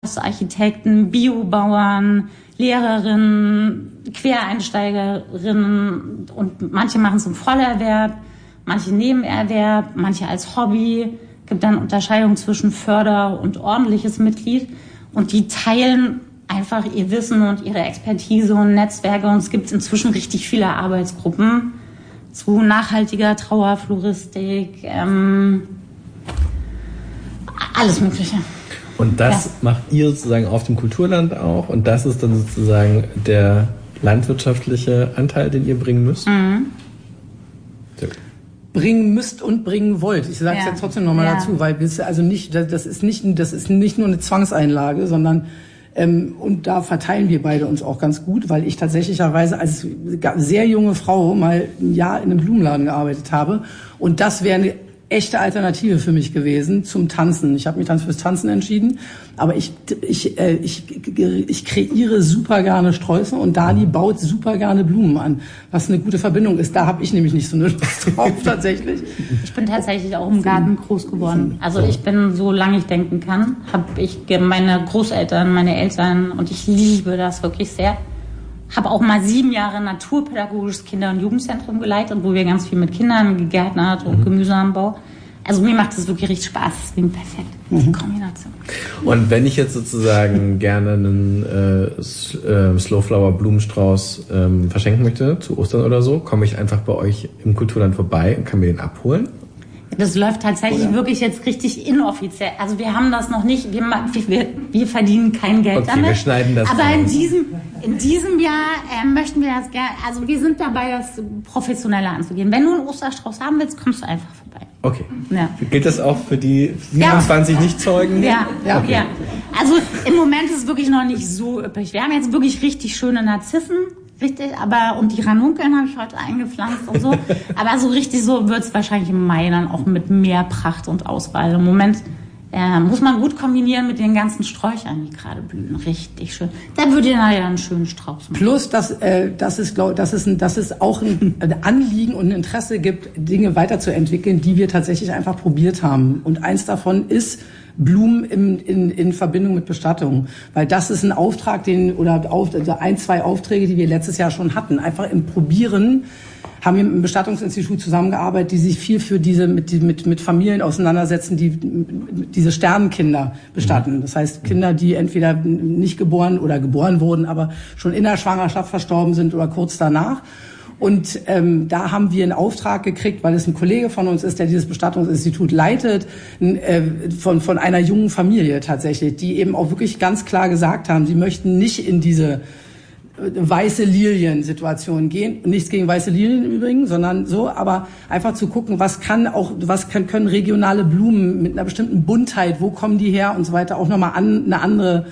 Architekten, Biobauern, Lehrerinnen, Quereinsteigerinnen und manche machen es im Vollerwerb, manche Nebenerwerb, manche als Hobby. Es gibt dann Unterscheidung zwischen Förder- und ordentliches Mitglied und die teilen einfach ihr Wissen und ihre Expertise und Netzwerke und es gibt inzwischen richtig viele Arbeitsgruppen zu nachhaltiger Trauerfloristik, alles Mögliche. Und das macht ihr sozusagen auf dem Kulturland auch und das ist dann sozusagen der landwirtschaftliche Anteil, den ihr bringen müsst? Mhm. Bringen müsst und bringen wollt. Ich sage es jetzt trotzdem nochmal dazu, weil das ist nicht nur eine Zwangseinlage, sondern und da verteilen wir beide uns auch ganz gut, weil ich tatsächlicherweise als sehr junge Frau mal ein Jahr in einem Blumenladen gearbeitet habe und das wäre eine echte Alternative für mich gewesen zum Tanzen. Ich habe mich dann fürs Tanzen entschieden, aber ich kreiere super gerne Sträuße und Dani baut super gerne Blumen an, was eine gute Verbindung ist. Da habe ich nämlich nicht so eine Lust drauf tatsächlich. Ich bin tatsächlich auch im Garten groß geworden. Also ich bin, solange ich denken kann, habe ich meine Großeltern, meine Eltern und ich liebe das wirklich sehr. Habe auch mal 7 Jahre naturpädagogisches Kinder- und Jugendzentrum geleitet, wo wir ganz viel mit Kindern gegärtnert und Gemüseanbau. Also mir macht das wirklich richtig Spaß, deswegen perfekt, die Kombination. Und wenn ich jetzt sozusagen gerne einen Slowflower Blumenstrauß verschenken möchte, zu Ostern oder so, komme ich einfach bei euch im Kulturland vorbei und kann mir den abholen? Das läuft tatsächlich wirklich jetzt richtig inoffiziell. Also wir haben das noch nicht, wir verdienen kein Geld damit. Wir schneiden das. Aber in diesem Jahr möchten wir das gerne, also wir sind dabei, das professioneller anzugehen. Wenn du einen Osterstrauß haben willst, kommst du einfach vorbei. Okay. Ja. Gilt das auch für die 27 Nichtzeugen? Ja. Okay. Ja. Also im Moment ist es wirklich noch nicht so üppig. Wir haben jetzt wirklich richtig schöne Narzissen. Richtig, und die Ranunkeln habe ich heute eingepflanzt und so. Aber so richtig so wird es wahrscheinlich im Mai dann auch mit mehr Pracht und Auswahl. Im Moment muss man gut kombinieren mit den ganzen Sträuchern, die gerade blühen. Richtig schön. Da würde ihr nachher einen schönen Strauß machen. Plus, dass es auch ein Anliegen und ein Interesse gibt, Dinge weiterzuentwickeln, die wir tatsächlich einfach probiert haben. Und eins davon ist Blumen in Verbindung mit Bestattung. Weil das ist ein Auftrag, also 1, 2 Aufträge, die wir letztes Jahr schon hatten. Einfach im Probieren haben wir mit dem Bestattungsinstitut zusammengearbeitet, die sich viel für mit Familien auseinandersetzen, die diese Sternenkinder bestatten. Das heißt, Kinder, die entweder nicht geboren oder geboren wurden, aber schon in der Schwangerschaft verstorben sind oder kurz danach. Und da haben wir einen Auftrag gekriegt, weil es ein Kollege von uns ist, der dieses Bestattungsinstitut leitet, von einer jungen Familie tatsächlich, die eben auch wirklich ganz klar gesagt haben, sie möchten nicht in diese weiße Lilien-Situation gehen. Nichts gegen weiße Lilien übrigens, sondern so, aber einfach zu gucken, was können regionale Blumen mit einer bestimmten Buntheit, wo kommen die her und so weiter, auch nochmal eine andere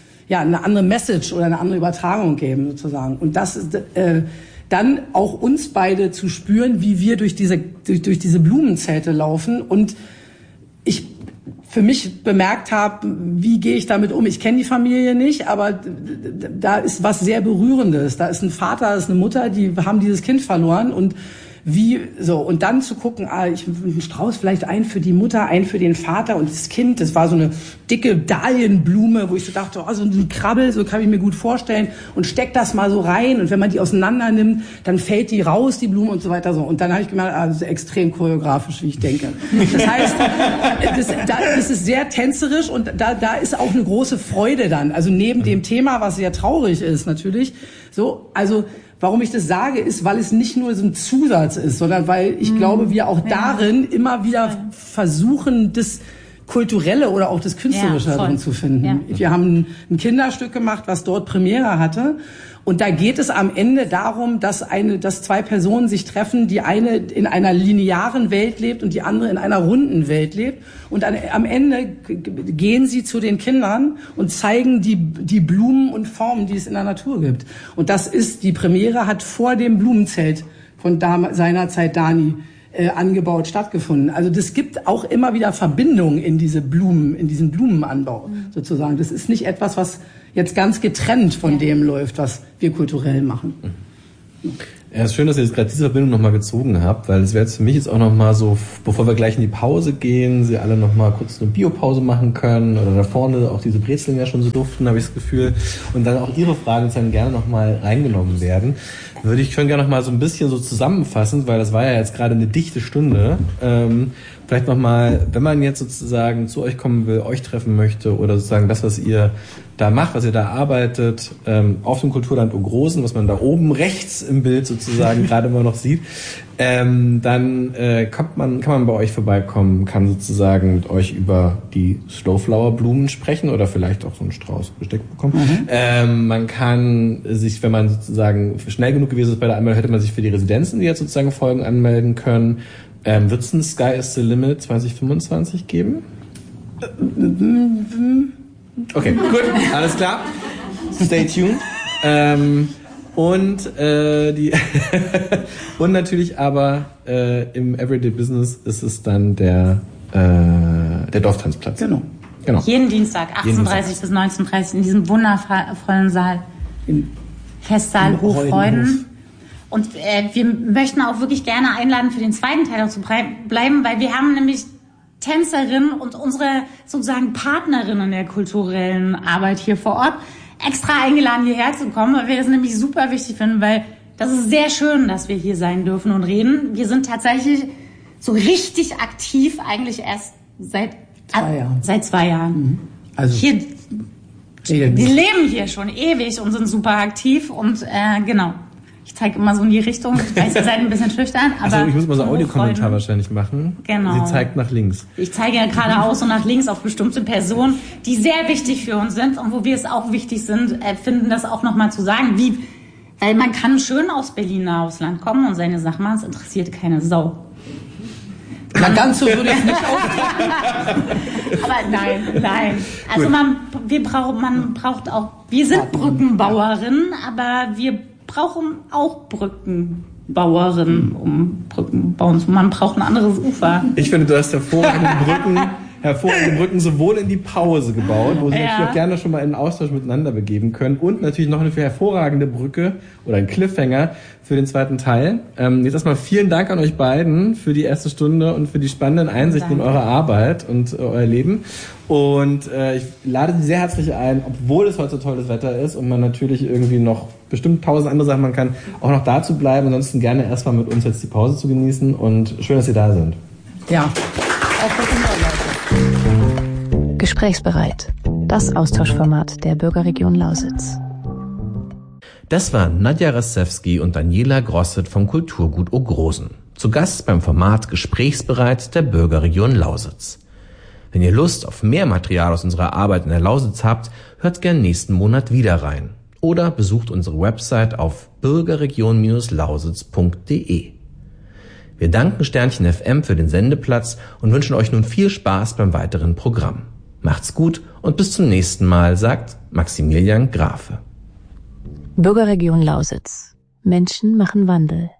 Message oder eine andere Übertragung geben sozusagen. Und das ist dann auch uns beide zu spüren, wie wir durch diese Blumenzelte laufen und ich für mich bemerkt habe, wie gehe ich damit um. Ich kenne die Familie nicht, aber da ist was sehr Berührendes. Da ist ein Vater, da ist eine Mutter, die haben dieses Kind verloren und und dann zu gucken, ich einen Strauß, vielleicht einen für die Mutter, einen für den Vater und das Kind, das war so eine dicke Dahlienblume, wo ich so dachte, so ein Krabbel, so kann ich mir gut vorstellen und steck das mal so rein und wenn man die auseinander nimmt, dann fällt die raus, die Blume und so weiter so. Und dann habe ich gemerkt, das ist extrem choreografisch, wie ich denke. Das heißt, das ist sehr tänzerisch und da ist auch eine große Freude dann. Also neben dem Thema, was sehr traurig ist natürlich, so, also warum ich das sage, ist, weil es nicht nur so ein Zusatz ist, sondern weil ich glaube, wir auch darin immer wieder versuchen, das Kulturelle oder auch das Künstlerische darin zu finden. Ja. Wir haben ein Kinderstück gemacht, was dort Premiere hatte. Und da geht es am Ende darum, dass 2 Personen sich treffen, die eine in einer linearen Welt lebt und die andere in einer runden Welt lebt. Und am Ende gehen sie zu den Kindern und zeigen die Blumen und Formen, die es in der Natur gibt. Und die Premiere hat vor dem Blumenzelt von seinerzeit Dani angebaut stattgefunden. Also das gibt auch immer wieder Verbindungen in diesen Blumenanbau sozusagen. Das ist nicht etwas, was jetzt ganz getrennt von dem läuft, was wir kulturell machen. Ja, es ist schön, dass ihr jetzt gerade diese Verbindung nochmal gezogen habt, weil es wäre jetzt für mich jetzt auch nochmal so, bevor wir gleich in die Pause gehen, sie alle nochmal kurz eine Biopause machen können oder da vorne auch diese Brezeln ja schon so duften, habe ich das Gefühl, und dann auch Ihre Fragen dann gerne nochmal reingenommen werden. Würde ich schon gerne nochmal so ein bisschen so zusammenfassen, weil das war ja jetzt gerade eine dichte Stunde. Vielleicht nochmal, wenn man jetzt sozusagen zu euch kommen will, euch treffen möchte oder sozusagen das, was ihr da macht, was ihr da arbeitet, auf dem Kulturland Ogrosen, was man da oben rechts im Bild sozusagen gerade immer noch sieht, dann kann man bei euch vorbeikommen, kann sozusagen mit euch über die Slowflower-Blumen sprechen oder vielleicht auch so einen Strauß Besteck bekommen. Man kann sich, wenn man sozusagen schnell genug gewesen ist bei der Anmeldung, hätte man sich für die Residenzen, die jetzt sozusagen folgen, anmelden können. Wird es ein Sky is the Limit 2025 geben? Okay, gut, alles klar. Stay tuned. Und natürlich aber im Everyday Business ist es dann der Dorftanzplatz. Genau. Jeden Dienstag, 18:30 bis 19:30 in diesem wundervollen Saal. Im Festsaal Hochfreuden. Und wir möchten auch wirklich gerne einladen, für den zweiten Teil auch zu bleiben, weil wir haben nämlich Tänzerinnen und unsere sozusagen Partnerinnen der kulturellen Arbeit hier vor Ort extra eingeladen, hierher zu kommen, weil wir das nämlich super wichtig finden, weil das ist sehr schön, dass wir hier sein dürfen und reden. Wir sind tatsächlich so richtig aktiv eigentlich erst seit 2 Jahren. Also hier, wir leben hier schon ewig und sind super aktiv und genau. Ich zeige immer so in die Richtung. Ich weiß, ihr seid ein bisschen schüchtern, aber... Also ich muss mal so einen Audiokommentar wahrscheinlich machen. Genau. Sie zeigt nach links. Ich zeige ja geradeaus und nach links auf bestimmte Personen, die sehr wichtig für uns sind und wo wir es auch wichtig finden, das auch nochmal zu sagen. Weil man kann schön aus Berliner Ausland kommen und seine Sachen machen, es interessiert keine Sau. Na, ganz so würde ich nicht auftreten. Aber nein. Also wir sind Brückenbauerinnen, aber wir brauchen auch Brückenbauerinnen, um Brücken bauen zu. Man braucht ein anderes Ufer. Ich finde, du hast hervorragende Brücken sowohl in die Pause gebaut, wo Sie natürlich auch gerne schon mal in den Austausch miteinander begeben können, und natürlich noch eine hervorragende Brücke oder ein Cliffhanger für den zweiten Teil. Jetzt erstmal vielen Dank an euch beiden für die erste Stunde und für die spannenden Einsichten in eure Arbeit und euer Leben. Und ich lade Sie sehr herzlich ein, obwohl es heute so tolles Wetter ist und man natürlich irgendwie noch bestimmt 1000 andere Sachen machen kann, auch noch da zu bleiben. Ansonsten gerne erstmal mit uns jetzt die Pause zu genießen und schön, dass Sie da sind. Ja, auch von unserer Seite. Gesprächsbereit. Das Austauschformat der Bürgerregion Lausitz. Das waren Nadja Rastewski und Daniela Grosset vom Kulturgut Ogrosen. Zu Gast beim Format Gesprächsbereit der Bürgerregion Lausitz. Wenn ihr Lust auf mehr Material aus unserer Arbeit in der Lausitz habt, hört gern nächsten Monat wieder rein. Oder besucht unsere Website auf bürgerregion-lausitz.de. Wir danken Sternchen FM für den Sendeplatz und wünschen euch nun viel Spaß beim weiteren Programm. Macht's gut und bis zum nächsten Mal, sagt Maximilian Grafe. Bürgerregion Lausitz. Menschen machen Wandel.